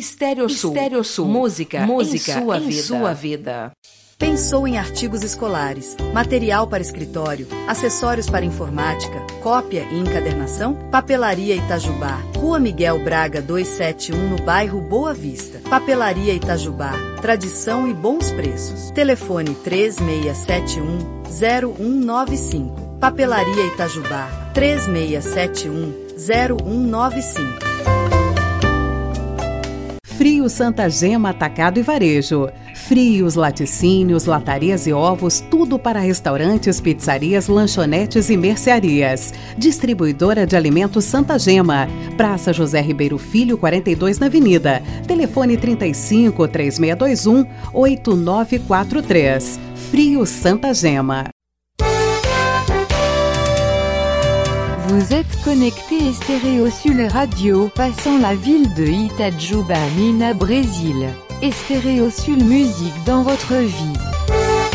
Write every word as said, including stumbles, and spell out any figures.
Estéreo Sul. Estéreo Sul. Música, música em sua em vida. Sua vida. Pensou em artigos escolares, material para escritório, acessórios para informática, cópia e encadernação? Papelaria Itajubá, Rua Miguel Braga duzentos e setenta e um, no bairro Boa Vista. Papelaria Itajubá, tradição e bons preços. Telefone três seis sete um, zero um nove cinco. Papelaria Itajubá, três seis sete um, zero um nove cinco. Frios Santa Gema Atacado e Varejo. Frios, laticínios, latarias e ovos, tudo para restaurantes, pizzarias, lanchonetes e mercearias. Distribuidora de alimentos Santa Gema. Praça José Ribeiro Filho, quarenta e dois na Avenida. Telefone trinta e cinco, três seis dois um, oito nove quatro três. Frios Santa Gema. Vous êtes connecté Estéreo Sul Radio, passant la ville de Itajuba, Minas, Brésil. Estéreo Sul Musique dans votre vie.